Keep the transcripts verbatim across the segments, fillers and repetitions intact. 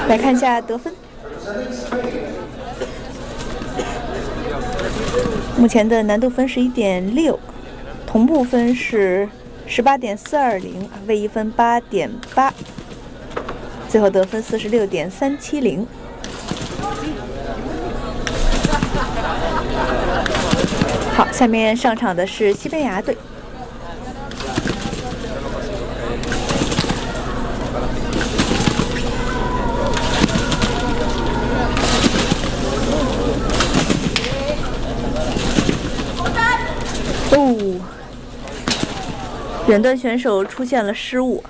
来看一下得分，目前的难度分是一点六，同步分是十八点四二零，位移分八点八，最后得分四十六点三七零。好，下面上场的是西班牙队。 哦，远端选手出现了失误。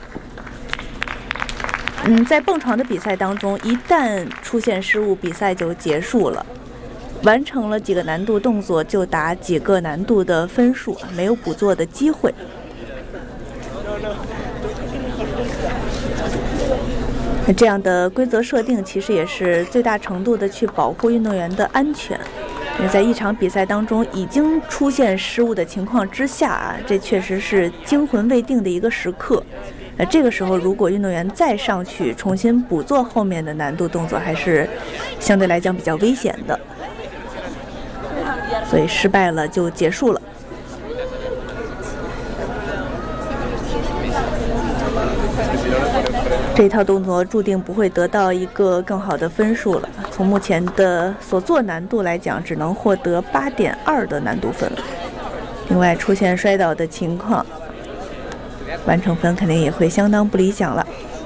嗯，在蹦床的比赛当中，一旦出现失误，比赛就结束了。完成了几个难度动作就打几个难度的分数，没有补做的机会。这样的规则设定其实也是最大程度的去保护运动员的安全。 因为在一场比赛当中已经出现失误的情况之下啊，这确实是惊魂未定的一个时刻。那这个时候，如果运动员再上去重新补做后面的难度动作，还是相对来讲比较危险的。所以失败了就结束了。这一套动作注定不会得到一个更好的分数了。 从目前的所做难度来讲，只能获得八点二的难度分了。另外，出现摔倒的情况，完成分肯定也会相当不理想了。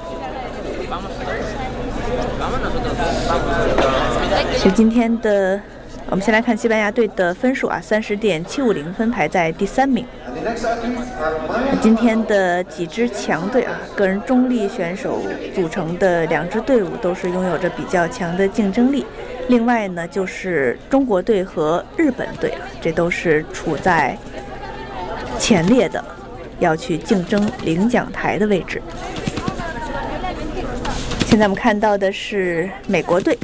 是今天的，我们先来看西班牙队的分数啊，三十点七五零分排在第三名。 今天的几支强队啊，个人中立选手组成的两支队伍都是拥有着比较强的竞争力。另外呢，就是中国队和日本队啊，这都是处在前列的，要去竞争领奖台的位置。现在我们看到的是美国队。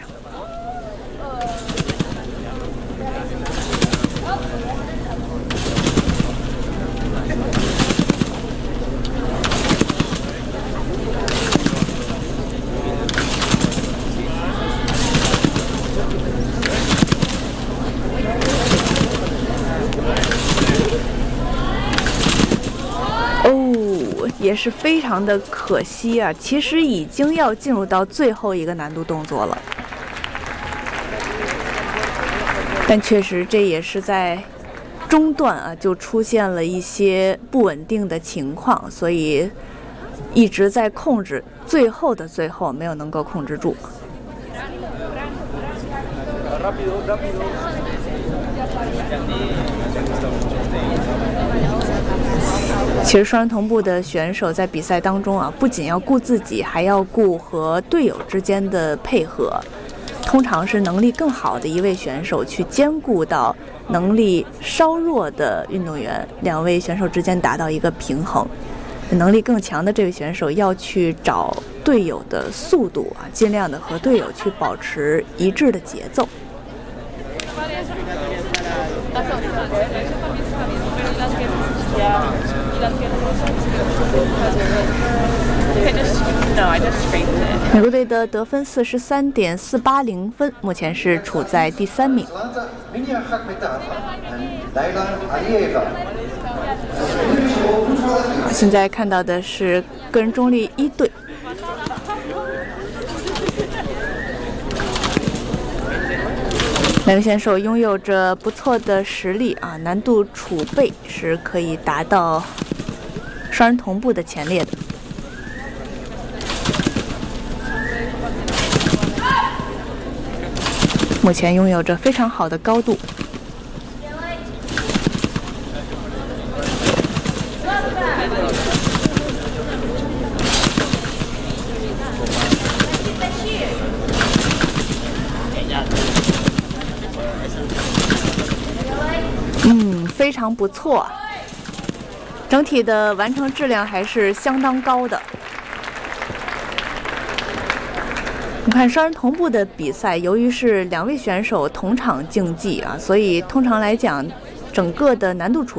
也是非常的可惜啊！其实已经要进入到最后一个难度动作了，但确实这也是在中段啊就出现了一些不稳定的情况，所以一直在控制，最后的最后没有能够控制住。 其实双人同步的选手在比赛当中啊，不仅要顾自己，还要顾和队友之间的配合。通常是能力更好的一位选手去兼顾到能力稍弱的运动员，两位选手之间达到一个平衡。能力更强的这位选手要去找队友的速度啊，尽量的和队友去保持一致的节奏。 美国队的得分四十三点四八零分，目前是处在第三名。现在看到的是个人中立一队。 两位选手拥有着不错的实力啊，难度储备是可以达到双人同步的前列的。目前拥有着非常好的高度。嗯，非常不错，整体的完成质量还是相当高的。你看双人同步的比赛，由于是两位选手同场竞技啊，所以通常来讲，整个的难度处